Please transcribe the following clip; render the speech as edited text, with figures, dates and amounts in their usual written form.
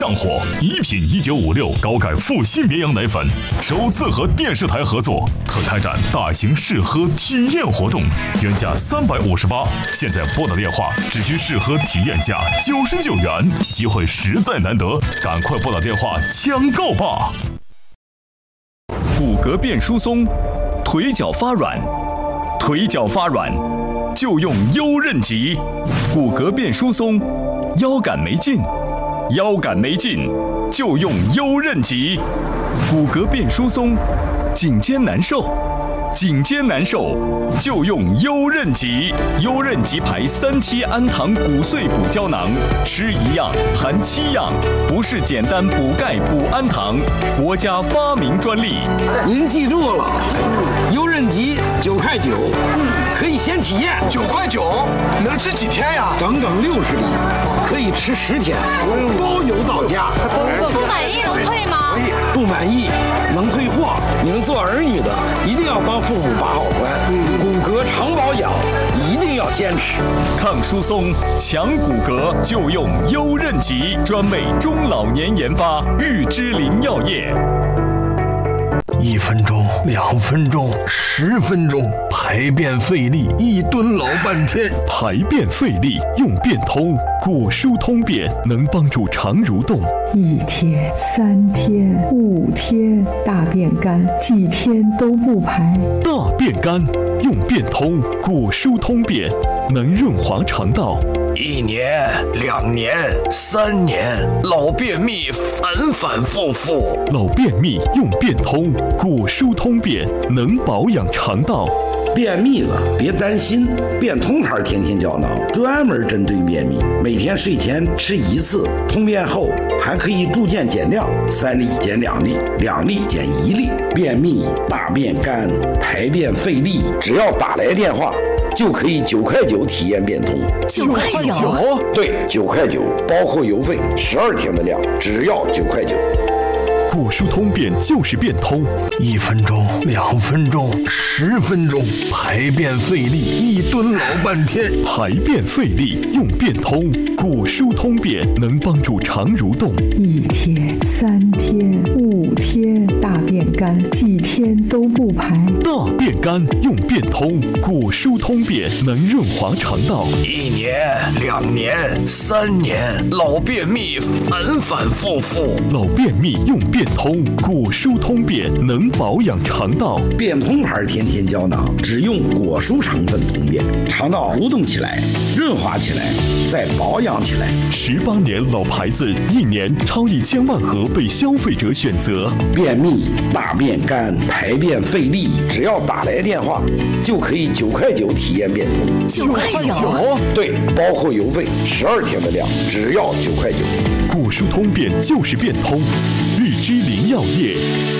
上火，一品1956高钙复新绵羊奶粉首次和电视台合作，特开展大型试喝体验活动，原价358，现在拨打电话只需试喝体验价99元，机会实在难得，赶快拨打电话抢购吧！ 骨骼变疏松，腿脚发软，腿脚发软就用优韧极。骨骼变疏松，腰杆没劲，腰杆没劲就用优韧极。骨骼变疏松，颈肩难受，颈肩难受就用优韧极。优韧极牌3期氨糖骨碎补胶囊，吃1样含7样，不是简单补钙补氨糖，国家发明专利。 您记住了，优韧极9块9，可以先体验。 9块9，能吃几天呀？ 整整60粒，可以吃10天，包邮到家。 不满意能退吗？ 不满意能退货。你们做儿女的一定要帮父母把好关，骨骼常保养一定要坚持。 抗疏松、强骨骼就用优韧极，专为中老年研发，玉芝林药业。 1分钟、2分钟、10分钟，排便费力，一蹲老半天。 排便费力用便通，果疏通便能帮助肠蠕动。 1天、3天、5天，大便干，几天都不排。 大便干用便通，果疏通便能润滑肠道。 1年、2年、3年，老便秘反反复复。 老便秘用便通，果疏通便能保养肠道。 便秘了别担心，便通牌天天胶囊专门针对便秘，每天睡前吃1次，通便后还可以逐渐减量，3粒减2粒，2粒减1粒。便秘、大便干、排便费力，只要打来电话就可以9块9体验便通。 9块9？ 对，9块9，包括邮费，12天的量，只要9块9。 果疏通便就是便通 ，1分钟、2分钟、10分钟，排便费力，一蹲老半天。 排便费力用便通，果疏通便能帮助肠蠕动。 1天、3天、5天，大便干，几天都不排。 大便干用便通，果疏通便能润滑肠道。 1年、2年、3年，老便秘反反复复。 老便秘用便通，果疏通便能保养肠道。 便通牌天天胶囊只用果蔬成分通便，肠道蠕动起来，润滑起来，再保养起来。 18年老牌子，1年超1000万盒被消费者选择。 便秘、大便干、排便费力，只要打来电话就可以9块9体验便通。 9块9？ 对，包括邮费，12天的量，只要9块9。 果疏通便就是便通，玉芝林药业。